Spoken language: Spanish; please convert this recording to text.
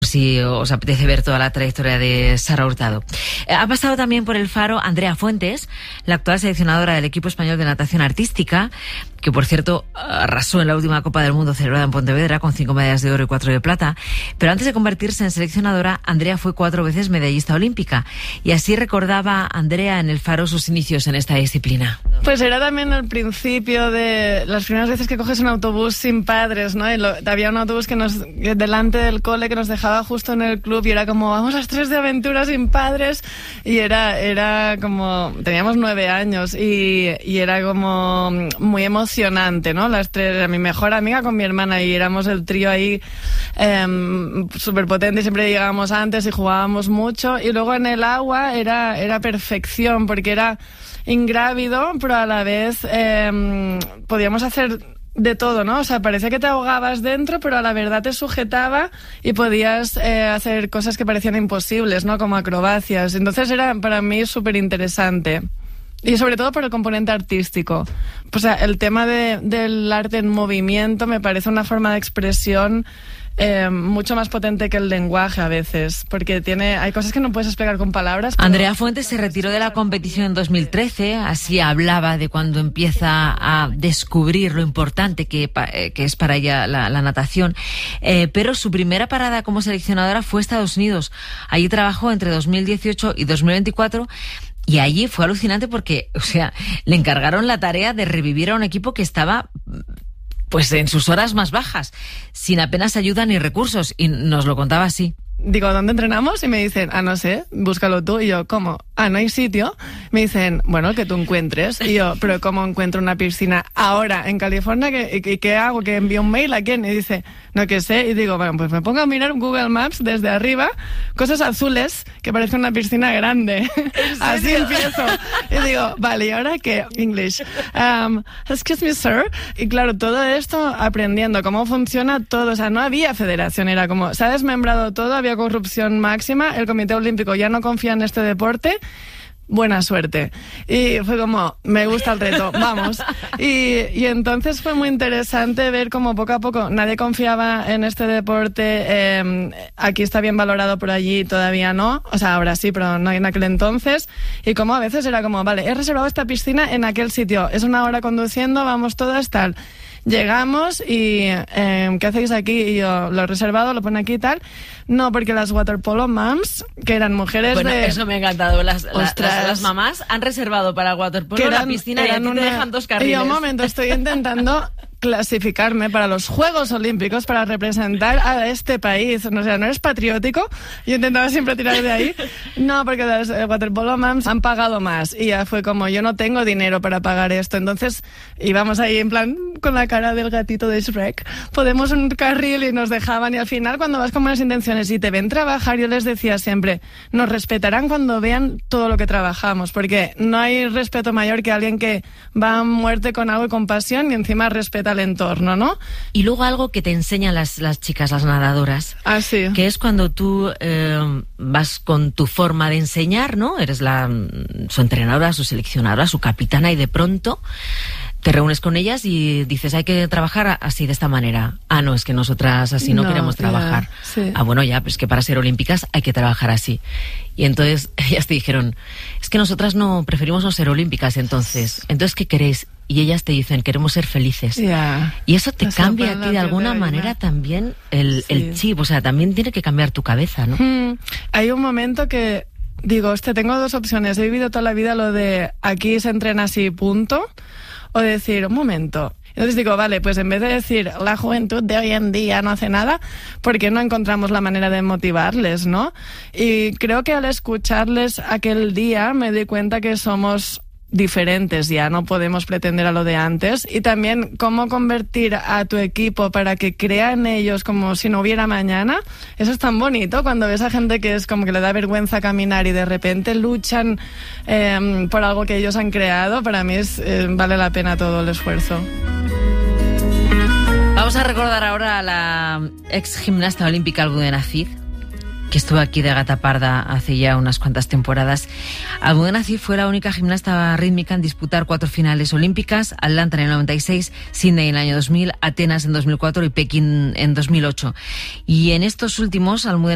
si os apetece ver toda la trayectoria de Sara Hurtado. Ha pasado también por el Faro Andrea Fuentes, la actual seleccionadora del equipo español de natación artística, que por cierto arrasó en la última Copa del Mundo celebrada en Pontevedra con 5 medallas de oro y 4 de plata. Pero antes de convertirse en seleccionadora, Andrea fue 4 veces medallista olímpica. Y así recordaba Andrea en el Faro sus inicios en esta disciplina. Pues era también el principio de las primeras veces que coges un autobús sin padres, ¿no? Y había un autobús delante del cole que nos dejaba justo en el club y era como, vamos a las 3 de aventura sin padres. Y era como, teníamos 9 años y era como muy emocionante, ¿no? Las 3, mi mejor amiga con mi hermana, y éramos el trío ahí súper potente, y siempre llegábamos antes y jugábamos mucho. Y luego en el agua era perfección, porque era ingrávido, pero a la vez podíamos hacer de todo, ¿no? O sea, parecía que te ahogabas dentro, pero a la verdad te sujetaba y podías hacer cosas que parecían imposibles, ¿no? Como acrobacias. Entonces era para mí súper interesante. Y sobre todo por el componente artístico. O sea, el tema del arte en movimiento me parece una forma de expresión mucho más potente que el lenguaje a veces, porque hay cosas que no puedes explicar con palabras. Pero... Andrea Fuentes se retiró de la competición en 2013, así hablaba de cuando empieza a descubrir lo importante que es para ella la natación, pero su primera parada como seleccionadora fue Estados Unidos. Allí trabajó entre 2018 y 2024. Y allí fue alucinante porque, o sea, le encargaron la tarea de revivir a un equipo que estaba pues en sus horas más bajas, sin apenas ayuda ni recursos, y nos lo contaba así. Digo, ¿dónde entrenamos? Y me dicen, no sé, búscalo tú. Y yo, ¿cómo? ¿No hay sitio? Me dicen, bueno, que tú encuentres. Y yo, ¿pero cómo encuentro una piscina ahora en California? ¿Qué hago? ¿Que envío un mail a quién? Y dice, no, que sé. Y digo, bueno, pues me pongo a mirar Google Maps desde arriba, cosas azules que parece una piscina grande. Así empiezo. Y digo, vale, ¿y ahora qué? English. Excuse me, sir. Y claro, todo esto aprendiendo cómo funciona todo. O sea, no había federación, era como, se ha desmembrado todo, había corrupción máxima, el Comité Olímpico ya no confía en este deporte, buena suerte. Y fue como, me gusta el reto, vamos. Y entonces fue muy interesante ver cómo poco a poco nadie confiaba en este deporte, aquí está bien valorado, por allí todavía no, o sea, ahora sí, pero no en aquel entonces, y como a veces era como, vale, he reservado esta piscina en aquel sitio, es una hora conduciendo, vamos todas, tal. Llegamos y, ¿qué hacéis aquí? Y yo, lo he reservado, lo pone aquí y tal. No, porque las waterpolo moms, que eran mujeres bueno, eso me ha encantado. Las mamás han reservado para el waterpolo la piscina y a ti te dejan 2 carriles. Y un momento, estoy intentando clasificarme para los Juegos Olímpicos para representar a este país. O sea, ¿no eres patriótico? Yo intentaba siempre tirar de ahí. No, porque las waterpolo moms han pagado más. Y ya fue como, yo no tengo dinero para pagar esto. Entonces íbamos ahí en plan con la cara del gatito de Shrek. Podemos un carril y nos dejaban. Y al final, cuando vas con buenas intenciones y te ven trabajar, yo les decía siempre, nos respetarán cuando vean todo lo que trabajamos. Porque no hay respeto mayor que alguien que va a muerte con algo y con pasión y encima respeta al entorno, ¿no? Y luego algo que te enseñan las chicas, las nadadoras, sí. Que es cuando tú vas con tu forma de enseñar, ¿no? Eres su entrenadora, su seleccionadora, su capitana, y de pronto te reúnes con ellas y dices, hay que trabajar así, de esta manera. No, es que nosotras así no queremos trabajar. Sí. Bueno, ya, pues que para ser olímpicas hay que trabajar así. Y entonces ellas te dijeron, es que nosotras preferimos no ser olímpicas, entonces ¿qué queréis? Y ellas te dicen, queremos ser felices. Yeah. Y eso te cambia a ti de alguna manera también el chip, o sea, también tiene que cambiar tu cabeza, ¿no? Hay un momento que digo, tengo 2 opciones. He vivido toda la vida lo de aquí se entrena así, punto. O decir, un momento. Entonces digo, vale, pues en vez de decir la juventud de hoy en día no hace nada, ¿por qué no encontramos la manera de motivarles, no? Y creo que al escucharles aquel día me di cuenta que somos diferentes ya, no podemos pretender a lo de antes. Y también cómo convertir a tu equipo para que crea en ellos como si no hubiera mañana. Eso es tan bonito cuando ves a gente que es como que le da vergüenza caminar y de repente luchan por algo que ellos han creado. Para mí vale la pena todo el esfuerzo. Vamos a recordar ahora a la ex gimnasta olímpica Almudena Cid, que estuvo aquí de gata parda hace ya unas cuantas temporadas. Almudena Cid fue la única gimnasta rítmica en disputar 4 finales olímpicas: Atlanta en el 96, Sydney en el año 2000, Atenas en 2004 y Pekín en 2008. Y en estos últimos, Almudena